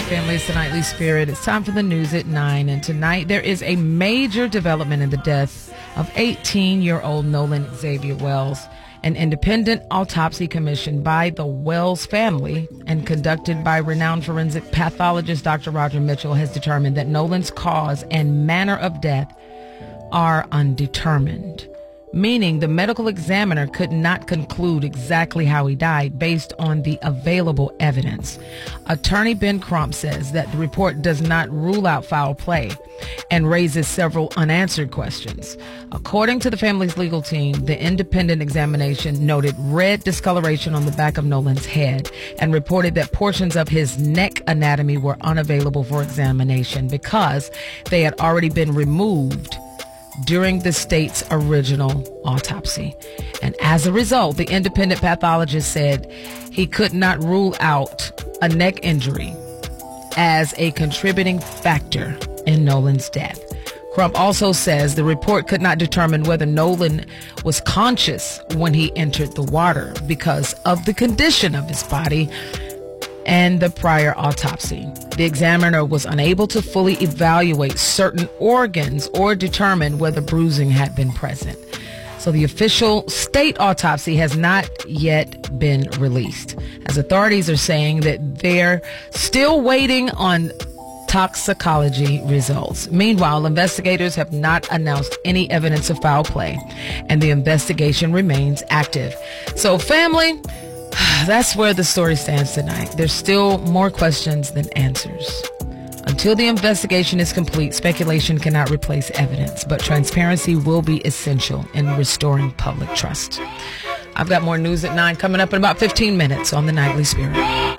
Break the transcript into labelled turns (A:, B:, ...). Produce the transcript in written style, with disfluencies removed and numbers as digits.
A: family. It's the Nightly Spirit. It's time for the news at 9. And tonight there is a major development in the death of 18-year-old Nolan Xavier Wells. An independent autopsy commissioned by the Wells family and conducted by renowned forensic pathologist Dr. Roger Mitchell has determined that Nolan's cause and manner of death are undetermined, meaning the medical examiner could not conclude exactly how he died based on the available evidence. Attorney Ben Crump says that the report does not rule out foul play and raises several unanswered questions. According to the family's legal team, the independent examination noted red discoloration on the back of Nolan's head and reported that portions of his neck anatomy were unavailable for examination because they had already been removed during the state's original autopsy. And as a result, the independent pathologist said he could not rule out a neck injury as a contributing factor in Nolan's death. Crump also says the report could not determine whether Nolan was conscious when he entered the water because of the condition of his body and the prior autopsy. The examiner was unable to fully evaluate certain organs or determine whether bruising had been present. So the official state autopsy has not yet been released, as authorities are saying that they're still waiting on toxicology results. Meanwhile, investigators have not announced any evidence of foul play, and the investigation remains active. So, family, that's where the story stands tonight. There's still more questions than answers. Until the investigation is complete, speculation cannot replace evidence, but transparency will be essential in restoring public trust. I've got more news at 9 coming up in about 15 minutes on the Nightly Spirit.